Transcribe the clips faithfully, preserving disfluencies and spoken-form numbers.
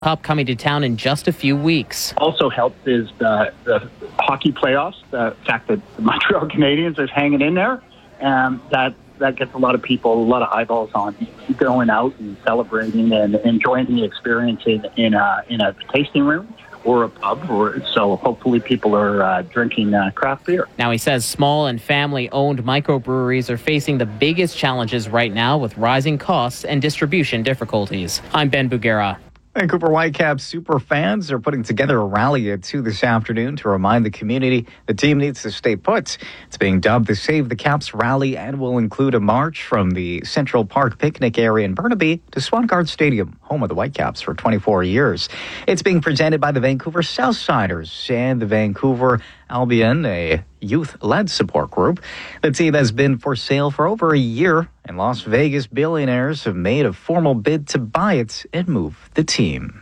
Cup coming to town in just a few weeks. Also helped is the, the hockey playoffs, the fact that the Montreal Canadiens are hanging in there, and that, that gets a lot of people, a lot of eyeballs on going out and celebrating and enjoying the experience in, in, a, in a tasting room or a pub. Or, so hopefully people are uh, drinking uh, craft beer. Now he says small and family-owned microbreweries are facing the biggest challenges right now with rising costs and distribution difficulties. I'm Ben Bugera. Vancouver Whitecaps super fans are putting together a rally at two this afternoon to remind the community the team needs to stay put. It's being dubbed the Save the Caps rally and will include a march from the Central Park picnic area in Burnaby to Swangard Stadium, home of the Whitecaps for twenty-four years. It's being presented by the Vancouver Southsiders and the Vancouver Albion, a youth-led support group. The team has been for sale for over a year, and Las Vegas billionaires have made a formal bid to buy it and move the team.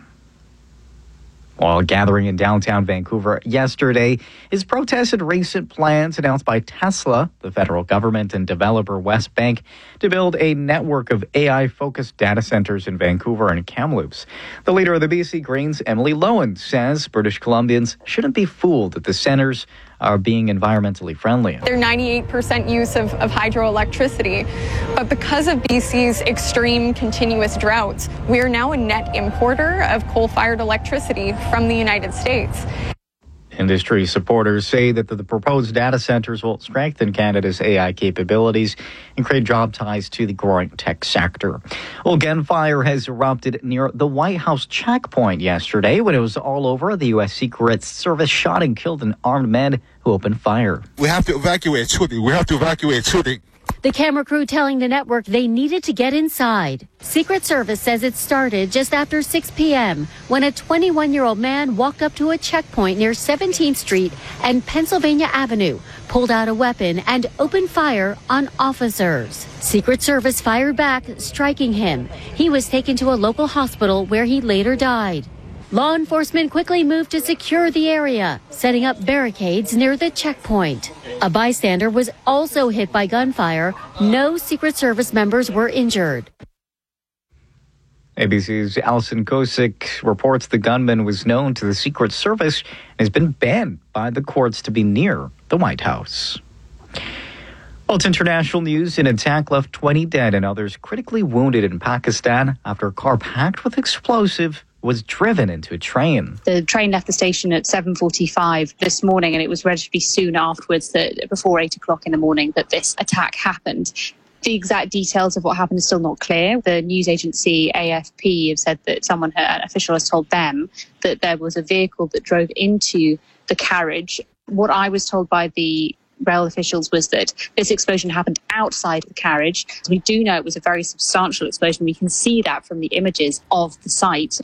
While gathering in downtown Vancouver yesterday is protested recent plans announced by Tesla, the federal government, and developer Westbank to build a network of A I-focused data centers in Vancouver and Kamloops. The leader of the B C Greens, Emily Lowen, says British Columbians shouldn't be fooled that the centers are being environmentally friendly. They're ninety-eight percent use of, of hydroelectricity, but because of B C's extreme continuous droughts, we are now a net importer of coal-fired electricity from the United States. Industry supporters say that the, the proposed data centers will strengthen Canada's A I capabilities and create job ties to the growing tech sector. Well, gunfire has erupted near the White House checkpoint yesterday when it was all over. The U S Secret Service shot and killed an armed man who opened fire. We have to evacuate shooting. We have to evacuate shooting. The camera crew telling the network they needed to get inside. Secret Service says it started just after six p.m. when a twenty-one-year-old man walked up to a checkpoint near seventeenth Street and Pennsylvania Avenue, pulled out a weapon and opened fire on officers. Secret Service fired back, striking him. He was taken to a local hospital where he later died. Law enforcement quickly moved to secure the area, setting up barricades near the checkpoint. A bystander was also hit by gunfire. No Secret Service members were injured. A B C's Alison Kosick reports the gunman was known to the Secret Service and has been banned by the courts to be near the White House. Well, it's international news. An attack left twenty dead and others critically wounded in Pakistan after a car packed with explosive was driven into a train. The train left the station at seven forty-five this morning, and it was relatively soon afterwards, that before eight o'clock in the morning, that this attack happened. The exact details of what happened is still not clear. The news agency A F P have said that someone, an official has told them that there was a vehicle that drove into the carriage. What I was told by the rail officials was that this explosion happened outside the carriage. We do know it was a very substantial explosion. We can see that from the images of the site.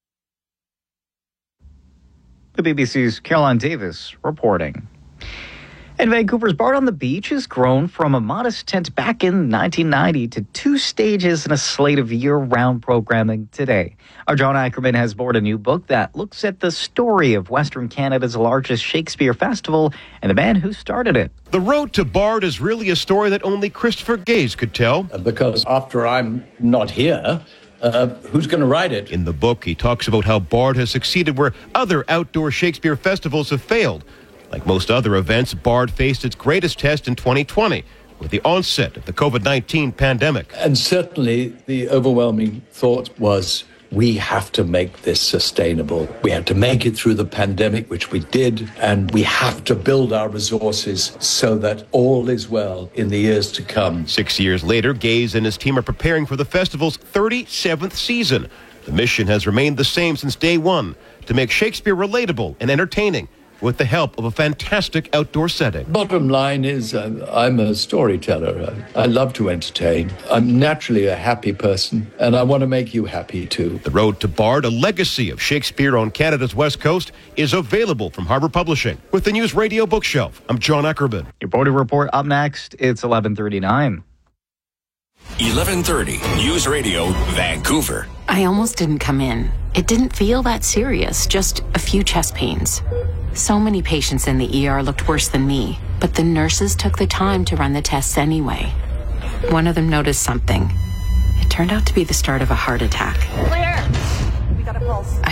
The B B C's Caroline Davis reporting. And Vancouver's Bard on the Beach has grown from a modest tent back in nineteen ninety to two stages and a slate of year-round programming today. Our John Ackerman has aboard a new book that looks at the story of Western Canada's largest Shakespeare festival and the man who started it. The road to Bard is really a story that only Christopher Gaze could tell. Because after I'm not here, Uh, who's going to write it? In the book, he talks about how Bard has succeeded where other outdoor Shakespeare festivals have failed. Like most other events, Bard faced its greatest test in twenty twenty with the onset of the covid nineteen pandemic. And certainly the overwhelming thought was, we have to make this sustainable. We had to make it through the pandemic, which we did, and we have to build our resources so that all is well in the years to come. Six years later, Gaze and his team are preparing for the festival's thirty-seventh season. The mission has remained the same since day one, to make Shakespeare relatable and entertaining, with the help of a fantastic outdoor setting. Bottom line is, uh, I'm a storyteller. I, I love to entertain. I'm naturally a happy person, and I want to make you happy too. The Road to Bard, a legacy of Shakespeare on Canada's West Coast, is available from Harbour Publishing. With the News Radio Bookshelf, I'm John Ackerman. Your Border Report up next. It's eleven thirty-nine. eleven thirty, News Radio, Vancouver. I almost didn't come in. It didn't feel that serious, just a few chest pains. So many patients in the E R looked worse than me, but the nurses took the time to run the tests anyway. One of them noticed something. It turned out to be the start of a heart attack. Clear! We got a pulse. details.